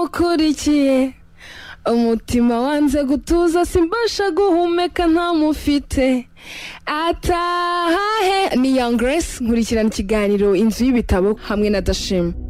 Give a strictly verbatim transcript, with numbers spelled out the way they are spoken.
ngukurikiye umutima wanze gutuza simbasha guhumeka ntamufite atahahe ni Young Grace nkurikirana ikiganiro inzu y'ibitabo hamwe na Dashim.